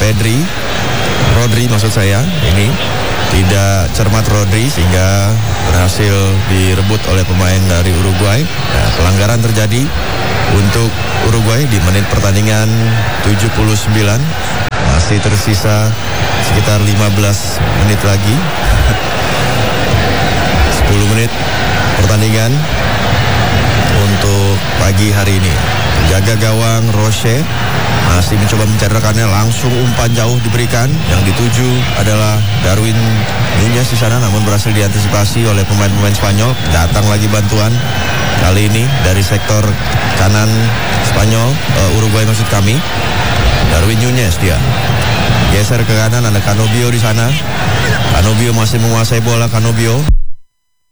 Rodri maksud saya, ini tidak cermat Rodri sehingga berhasil direbut oleh pemain dari Uruguay. Nah, pelanggaran terjadi untuk Uruguay di menit pertandingan 79. Masih tersisa sekitar 15 menit lagi. 10 menit pertandingan untuk pagi hari ini. Penjaga gawang Roche masih mencoba mencari rekannya, langsung umpan jauh diberikan. Yang dituju adalah Darwin Nunez di sana, namun berhasil diantisipasi oleh pemain-pemain Spanyol. Datang lagi bantuan, kali ini dari sektor kanan Spanyol, Uruguay maksud kami. Darwin Nunez dia geser ke kanan, ada Canobio di sana. Canobio masih menguasai bola. Canobio